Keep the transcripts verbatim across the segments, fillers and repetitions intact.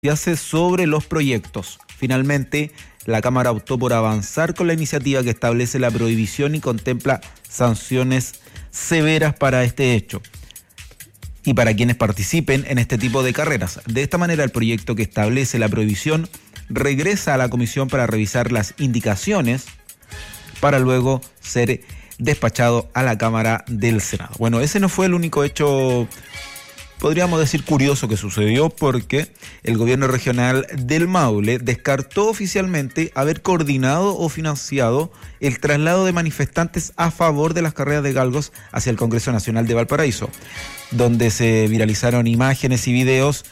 hace sobre los proyectos. Finalmente, la Cámara optó por avanzar con la iniciativa que establece la prohibición y contempla sanciones severas para este hecho y para quienes participen en este tipo de carreras. De esta manera, el proyecto que establece la prohibición regresa a la comisión para revisar las indicaciones para luego ser despachado a la Cámara del Senado. Bueno, ese no fue el único hecho, podríamos decir, curioso que sucedió, porque el gobierno regional del Maule descartó oficialmente haber coordinado o financiado el traslado de manifestantes a favor de las carreras de galgos hacia el Congreso Nacional de Valparaíso, donde se viralizaron imágenes y videos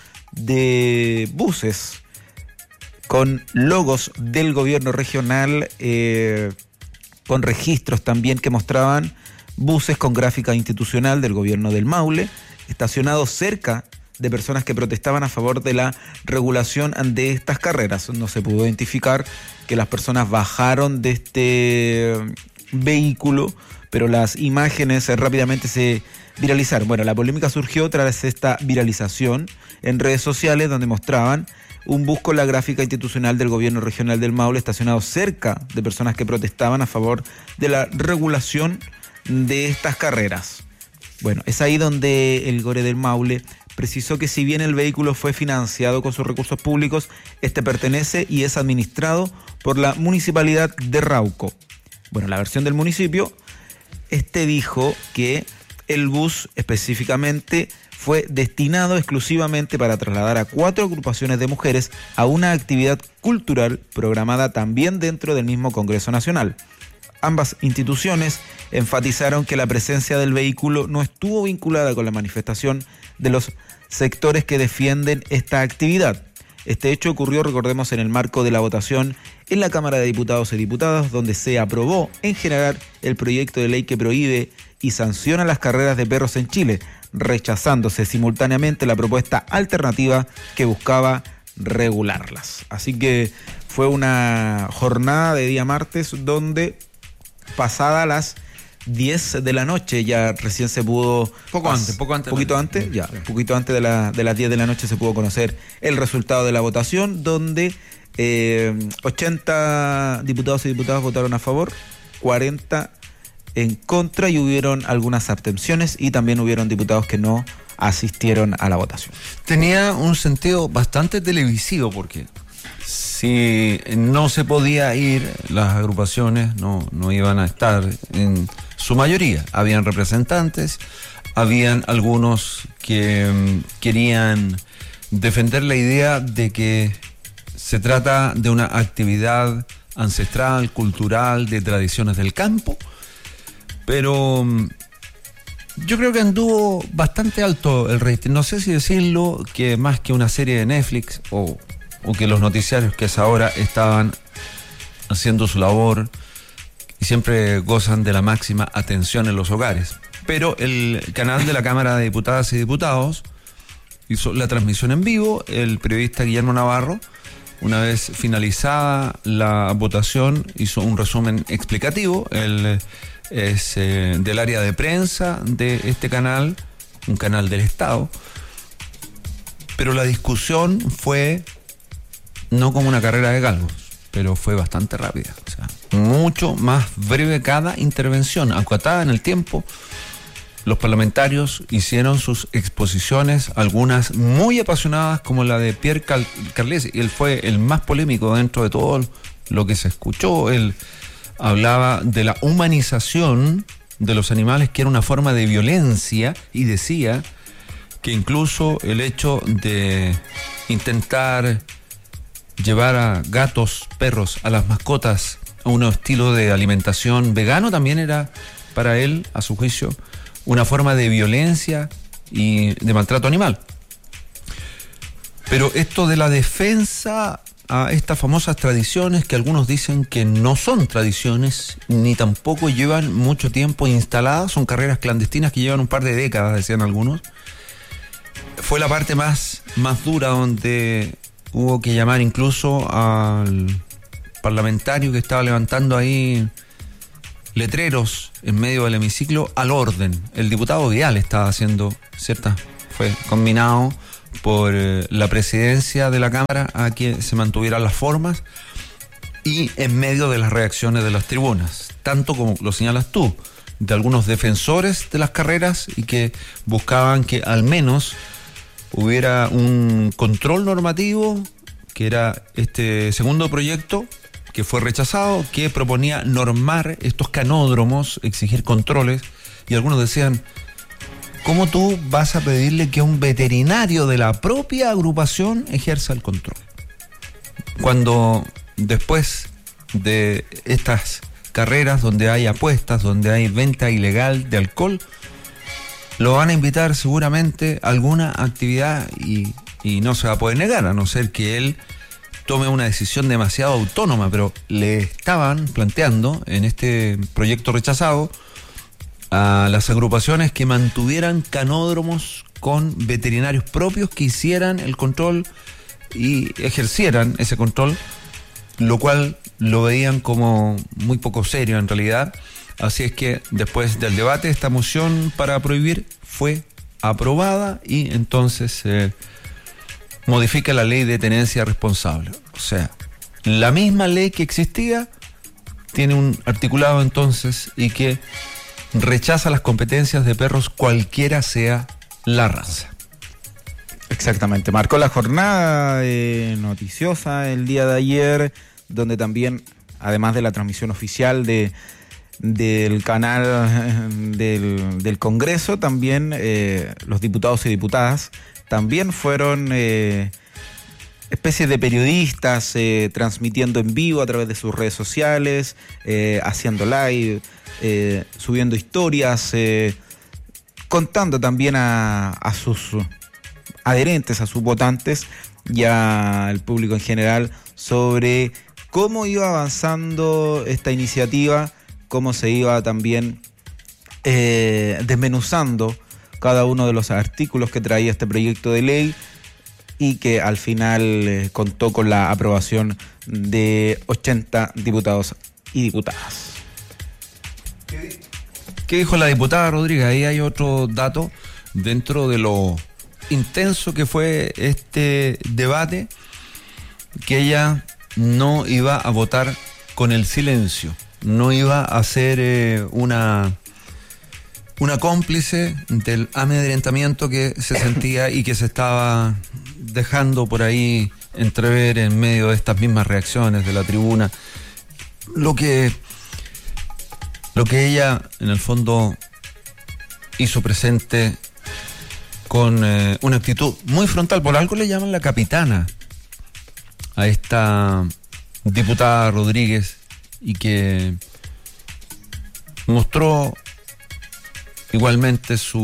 de buses con logos del gobierno regional, eh, con registros también que mostraban buses con gráfica institucional del gobierno del Maule, estacionados cerca de personas que protestaban a favor de la regulación de estas carreras. No se pudo identificar que las personas bajaron de este vehículo, pero las imágenes rápidamente se viralizaron. Bueno, la polémica surgió tras esta viralización en redes sociales, donde mostraban un bus con la gráfica institucional del gobierno regional del Maule estacionado cerca de personas que protestaban a favor de la regulación de estas carreras. Bueno, es ahí donde el Gore del Maule precisó que si bien el vehículo fue financiado con sus recursos públicos, este pertenece y es administrado por la Municipalidad de Rauco. Bueno, la versión del municipio, este dijo que el bus específicamente fue destinado exclusivamente para trasladar a cuatro agrupaciones de mujeres a una actividad cultural programada también dentro del mismo Congreso Nacional. Ambas instituciones enfatizaron que la presencia del vehículo no estuvo vinculada con la manifestación de los sectores que defienden esta actividad. Este hecho ocurrió, recordemos, en el marco de la votación en la Cámara de Diputados y Diputadas, donde se aprobó en general el proyecto de ley que prohíbe y sanciona las carreras de perros en Chile, rechazándose simultáneamente la propuesta alternativa que buscaba regularlas. Así que fue una jornada de día martes donde, pasada las diez de la noche, ya recién se pudo... Poco antes, poco antes. Poquito antes, ya, un poquito antes de, la, de las diez de la noche se pudo conocer el resultado de la votación, donde eh, ochenta diputados y diputadas votaron a favor, cuarenta en contra y hubieron algunas abstenciones y también hubieron diputados que no asistieron a la votación. Tenía un sentido bastante televisivo porque si no se podía ir, las agrupaciones no, no iban a estar en su mayoría. Habían representantes, habían algunos que um, querían defender la idea de que se trata de una actividad ancestral, cultural, de tradiciones del campo, pero um, yo creo que anduvo bastante alto el rating. No sé si decirlo que más que una serie de Netflix o, o que los noticiarios que es ahora estaban haciendo su labor y siempre gozan de la máxima atención en los hogares. Pero el canal de la Cámara de Diputadas y Diputados hizo la transmisión en vivo. El periodista Guillermo Navarro, una vez finalizada la votación, hizo un resumen explicativo. El es eh, del área de prensa de este canal, un canal del Estado, pero la discusión fue no como una carrera de galgos, pero fue bastante rápida, o sea, mucho más breve cada intervención, acotada en el tiempo. Los parlamentarios hicieron sus exposiciones, algunas muy apasionadas, como la de Pierre Carles, y él fue el más polémico dentro de todo lo que se escuchó. Él hablaba de la humanización de los animales, que era una forma de violencia, y decía que incluso el hecho de intentar llevar a gatos, perros, a las mascotas a un estilo de alimentación vegano también era para él, a su juicio, una forma de violencia y de maltrato animal. Pero esto de la defensa a estas famosas tradiciones, que algunos dicen que no son tradiciones ni tampoco llevan mucho tiempo instaladas, son carreras clandestinas que llevan un par de décadas, decían algunos, fue la parte más, más dura, donde hubo que llamar incluso al parlamentario que estaba levantando ahí letreros en medio del hemiciclo al orden. El diputado Vial estaba haciendo ciertas, fue combinado por eh, la presidencia de la Cámara a que se mantuvieran las formas y en medio de las reacciones de las tribunas, tanto como lo señalas tú, de algunos defensores de las carreras y que buscaban que al menos hubiera un control normativo, que era este segundo proyecto que fue rechazado, que proponía normar estos canódromos, exigir controles, y algunos decían, ¿cómo tú vas a pedirle que un veterinario de la propia agrupación ejerza el control? Cuando después de estas carreras donde hay apuestas, donde hay venta ilegal de alcohol, lo van a invitar seguramente a alguna actividad y, y no se va a poder negar, a no ser que él tome una decisión demasiado autónoma, pero le estaban planteando en este proyecto rechazado a las agrupaciones que mantuvieran canódromos con veterinarios propios que hicieran el control y ejercieran ese control, lo cual lo veían como muy poco serio en realidad. Así es que después del debate esta moción para prohibir fue aprobada y entonces se eh, modifica la ley de tenencia responsable. O sea, la misma ley que existía tiene un articulado entonces y que rechaza las competencias de perros cualquiera sea la raza. Exactamente, marcó la jornada eh, noticiosa el día de ayer, donde también, además de la transmisión oficial de del canal del, del Congreso, también eh, los diputados y diputadas también fueron eh, especies de periodistas eh, transmitiendo en vivo a través de sus redes sociales, eh, haciendo live, eh, subiendo historias, eh, contando también a, a sus adherentes, a sus votantes y al público en general sobre cómo iba avanzando esta iniciativa, cómo se iba también eh, desmenuzando cada uno de los artículos que traía este proyecto de ley y que al final eh, contó con la aprobación de ochenta diputados y diputadas. ¿Qué dijo la diputada Rodríguez? Ahí hay otro dato dentro de lo intenso que fue este debate, que ella no iba a votar con el silencio, no iba a ser eh, una, una cómplice del amedrentamiento que se sentía y que se estaba dejando por ahí entrever en medio de estas mismas reacciones de la tribuna. Lo que, lo que ella en el fondo hizo presente con eh, una actitud muy frontal, por algo le llaman la capitana a esta diputada Rodríguez, y que mostró igualmente su,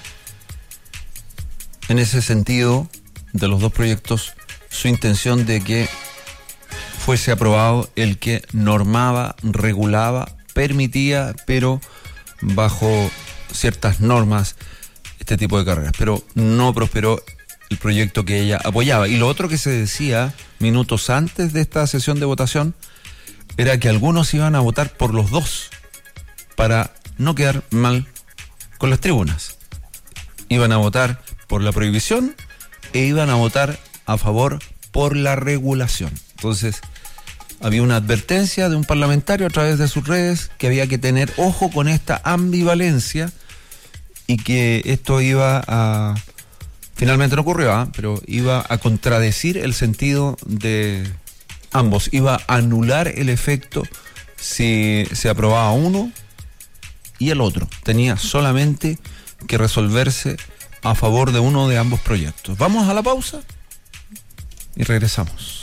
en ese sentido de los dos proyectos, su intención de que fuese aprobado el que normaba, regulaba, permitía, pero bajo ciertas normas, este tipo de carreras. Pero no prosperó el proyecto que ella apoyaba. Y lo otro que se decía minutos antes de esta sesión de votación era que algunos iban a votar por los dos para no quedar mal con las tribunas. Iban a votar por la prohibición e iban a votar a favor por la regulación. Entonces, había una advertencia de un parlamentario a través de sus redes que había que tener ojo con esta ambivalencia y que esto iba a... Finalmente no ocurrió, ¿eh? pero iba a contradecir el sentido de ambos, iba a anular el efecto si se aprobaba uno y el otro. Tenía solamente que resolverse a favor de uno de ambos proyectos. Vamos a la pausa y regresamos.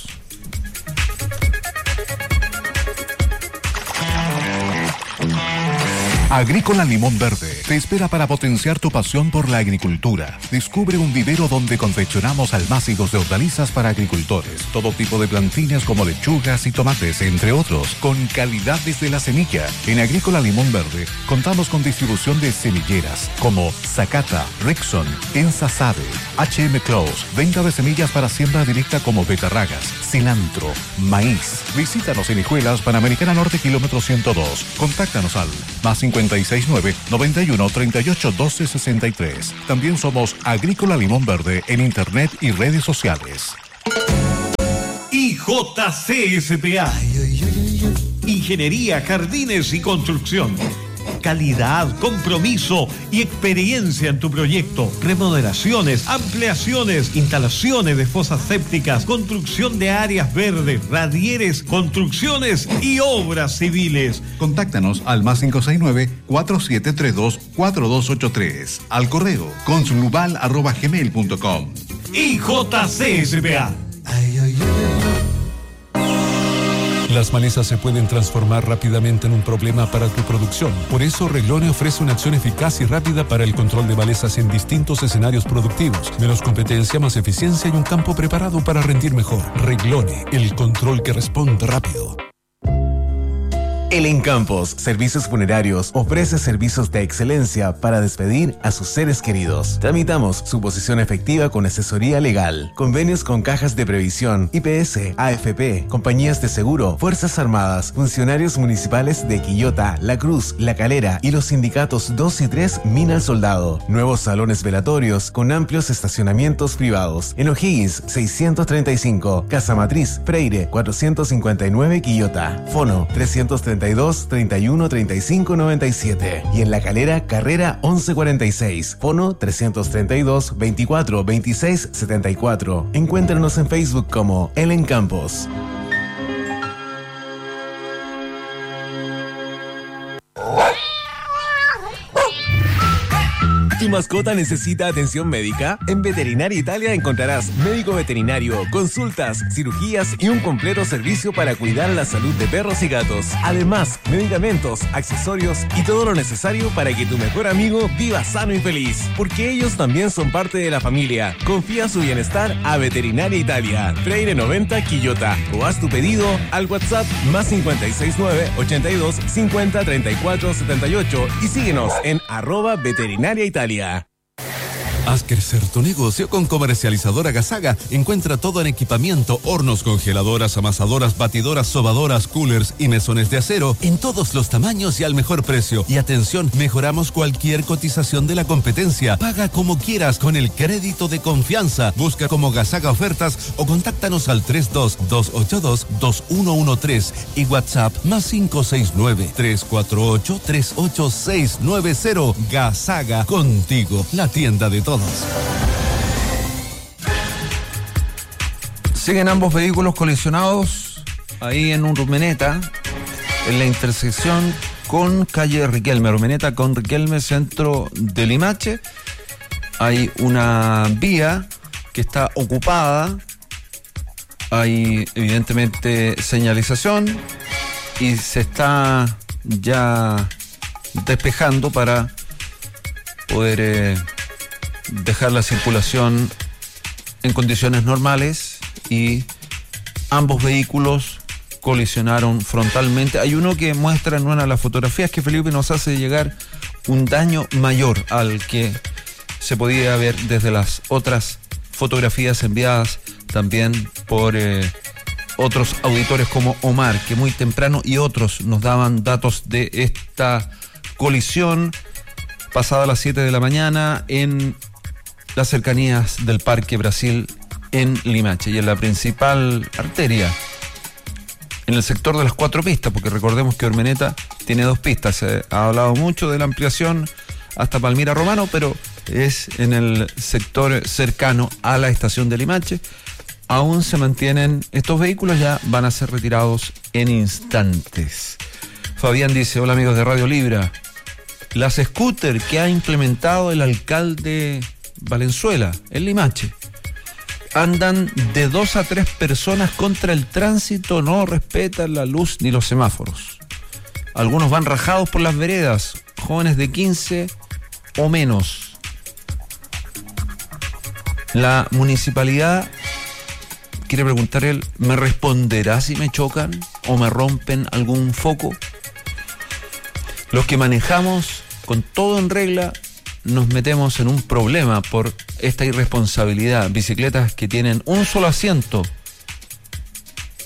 Agrícola Limón Verde te espera para potenciar tu pasión por la agricultura. Descubre un vivero donde confeccionamos almácigos de hortalizas para agricultores, todo tipo de plantines como lechugas y tomates, entre otros, con calidad desde la semilla. En Agrícola Limón Verde contamos con distribución de semilleras como Zacata, Rexon, Ensasade, H M Close, venta de semillas para siembra directa como betarragas, cilantro, maíz. Visítanos en Hijuelas, Panamericana Norte, kilómetro ciento dos. Contáctanos al más cincuenta cinco seis nueve, nueve uno, tres ocho, uno dos seis tres. También somos Agrícola Limón Verde en internet y redes sociales. I J C S P A. Ingeniería, jardines y construcción. Calidad, compromiso y experiencia en tu proyecto. Remodelaciones, ampliaciones, instalaciones de fosas sépticas, construcción de áreas verdes, radieres, construcciones y obras civiles. Contáctanos al más cinco seis nueve, cuatro siete tres dos, cuatro dos ocho tres. Al correo consulubal arroba gmail punto com. I J C S P A. Las malezas se pueden transformar rápidamente en un problema para tu producción. Por eso, Reglone ofrece una acción eficaz y rápida para el control de malezas en distintos escenarios productivos. Menos competencia, más eficiencia y un campo preparado para rendir mejor. Reglone, el control que responde rápido. El Encampos Servicios Funerarios ofrece servicios de excelencia para despedir a sus seres queridos. Tramitamos su posición efectiva con asesoría legal, convenios con cajas de previsión, I P S, A F P, compañías de seguro, Fuerzas Armadas, funcionarios municipales de Quillota, La Cruz, La Calera y los sindicatos dos y tres Mina al Soldado. Nuevos salones velatorios con amplios estacionamientos privados. En O'Higgins seiscientos treinta y cinco, Casa Matriz, Freire cuatrocientos cincuenta y nueve Quillota. Fono trescientos treinta y dos, treinta y uno, treinta y cinco, noventa y siete. Y en La Calera, Carrera once cuarenta y seis. Fono trescientos treinta y dos, veinticuatro, veintiséis, setenta y cuatro. Encuéntranos en Facebook como El Encampos. ¿Tu mascota necesita atención médica? En Veterinaria Italia encontrarás médico veterinario, consultas, cirugías y un completo servicio para cuidar la salud de perros y gatos. Además, medicamentos, accesorios y todo lo necesario para que tu mejor amigo viva sano y feliz. Porque ellos también son parte de la familia. Confía su bienestar a Veterinaria Italia, Freire noventa, Quillota. O haz tu pedido al WhatsApp más cinco seis nueve, ochenta y dos, cincuenta, treinta y cuatro, setenta y ocho y síguenos en arroba Veterinaria Italia. Haz crecer tu negocio con Comercializadora Gasaga. Encuentra todo en equipamiento, hornos, congeladoras, amasadoras, batidoras, sobadoras, coolers y mesones de acero en todos los tamaños y al mejor precio. Y atención, mejoramos cualquier cotización de la competencia. Paga como quieras con el crédito de confianza. Busca como Gasaga Ofertas o contáctanos al tres dos, dos ocho dos, dos uno uno tres y WhatsApp más cinco seis nueve, tres cuatro ocho, tres ocho seis nueve cero. Gasaga, contigo, la tienda de todos. Siguen ambos vehículos colisionados ahí en Urmeneta, en la intersección con calle Riquelme. Urmeneta con Riquelme, centro de Limache. Hay una vía que está ocupada. Hay evidentemente señalización y se está ya despejando para poder eh, dejar la circulación en condiciones normales, y ambos vehículos colisionaron frontalmente. Hay uno que muestra en una de las fotografías que Felipe nos hace llegar un daño mayor al que se podía ver desde las otras fotografías enviadas también por eh, otros auditores como Omar, que muy temprano, y otros nos daban datos de esta colisión pasada las siete de la mañana en las cercanías del Parque Brasil en Limache y en la principal arteria, en el sector de las cuatro pistas, porque recordemos que Urmeneta tiene dos pistas. Se ha hablado mucho de la ampliación hasta Palmira Romano, pero es en el sector cercano a la estación de Limache. Aún se mantienen estos vehículos, ya van a ser retirados en instantes. Fabián dice: hola amigos de Radio Libra, las scooters que ha implementado el alcalde Valenzuela en Limache andan de dos a tres personas contra el tránsito, no respetan la luz ni los semáforos. Algunos van rajados por las veredas, jóvenes de quince o menos. La municipalidad, quiere preguntar él, ¿me responderá si me chocan o me rompen algún foco? Los que manejamos con todo en regla nos metemos en un problema por esta irresponsabilidad. Bicicletas que tienen un solo asiento,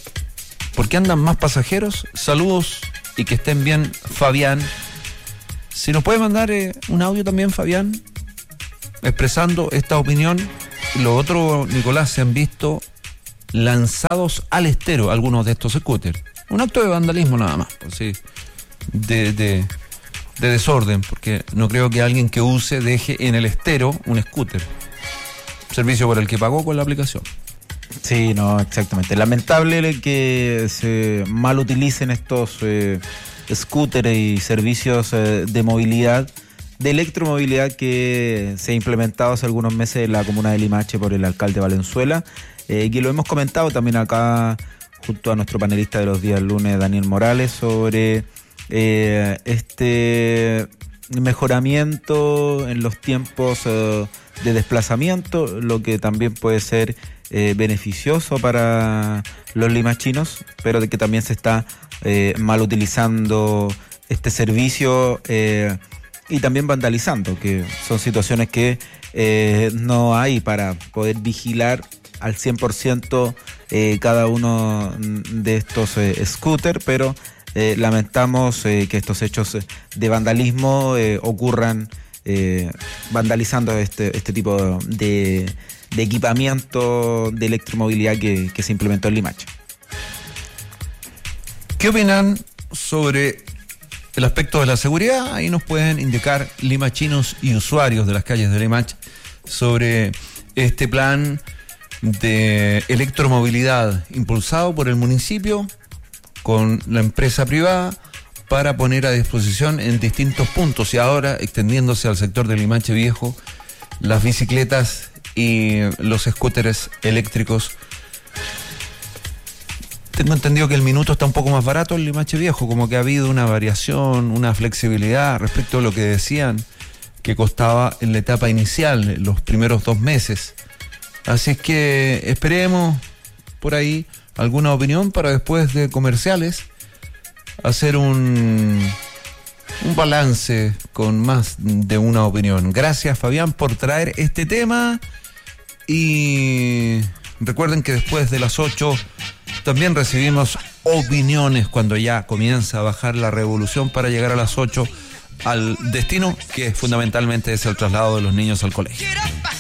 ¿por qué andan más pasajeros? Saludos y que estén bien, Fabián. Si nos puede mandar eh, un audio también, Fabián, expresando esta opinión. Lo otro, Nicolás, se han visto lanzados al estero algunos de estos scooters. Un acto de vandalismo nada más, pues sí, de, de, de desorden, porque no creo que alguien que use deje en el estero un scooter, servicio por el que pagó con la aplicación. Sí, no, exactamente. Lamentable que se mal utilicen estos eh, scooters y servicios eh, de movilidad, de electromovilidad que se ha implementado hace algunos meses en la comuna de Limache por el alcalde Valenzuela, eh, que lo hemos comentado también acá junto a nuestro panelista de los días lunes, Daniel Morales, sobre eh, este mejoramiento en los tiempos eh, de desplazamiento, lo que también puede ser eh, beneficioso para los limachinos, pero de que también se está eh, mal utilizando este servicio eh, y también vandalizando, que son situaciones que eh, no hay para poder vigilar al cien por ciento eh, cada uno de estos eh, scooters, pero eh, lamentamos eh, que estos hechos de vandalismo eh, ocurran eh, vandalizando este, este tipo de, de equipamiento de electromovilidad que, que se implementó en Limache. ¿Qué opinan sobre el aspecto de la seguridad? Ahí nos pueden indicar limachinos y usuarios de las calles de Limache sobre este plan de electromovilidad impulsado por el municipio con la empresa privada para poner a disposición en distintos puntos y ahora extendiéndose al sector de Limache Viejo las bicicletas y los scooters eléctricos. Tengo entendido que el minuto está un poco más barato en Limache Viejo, como que ha habido una variación, una flexibilidad respecto a lo que decían que costaba en la etapa inicial, los primeros dos meses. Así es que esperemos por ahí alguna opinión para después de comerciales hacer un, un balance con más de una opinión. Gracias, Fabián, por traer este tema y recuerden que después de las ocho también recibimos opiniones cuando ya comienza a bajar la revolución para llegar a las ocho al destino, que fundamentalmente es el traslado de los niños al colegio.